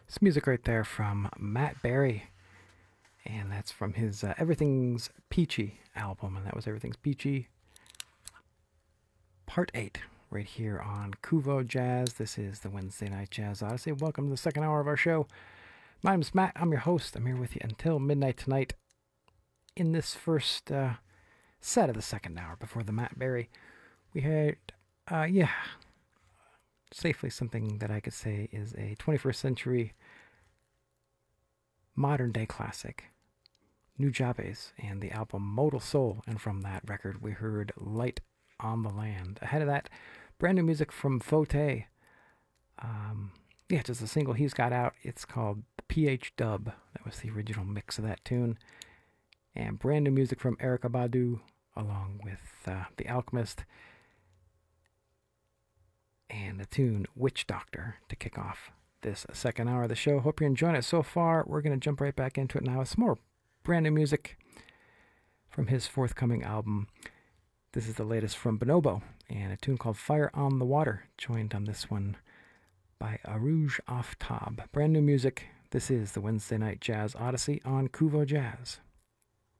It's music right there from Matt Berry, and that's from his Everything's Peachy album, and that was Everything's Peachy Part 8 right here on Kuvo Jazz. This is the Wednesday Night Jazz Odyssey. Welcome to the second hour of our show. My name's Matt. I'm your host. I'm here with you until midnight tonight in this first set of the second hour before the Matt Berry. We had, safely something that I could say is a 21st century modern day classic, Nujabes, and the album Modal Soul. And from that record, we heard Light on the Land. Ahead of that, brand new music from Fote. Just a single he's got out. It's called PH Dub. That was the original mix of that tune. And brand new music from Erykah Badu, along with The Alchemist, and the tune Witch Doctor to kick off this second hour of the show. Hope you're enjoying it so far. We're going to jump right back into it now. It's more brand new music from his forthcoming album. This is the latest from Bonobo, and a tune called Fire on the Water, joined on this one by Arouge Aftab. Brand new music. This is the Wednesday Night Jazz Odyssey on Kuvo Jazz.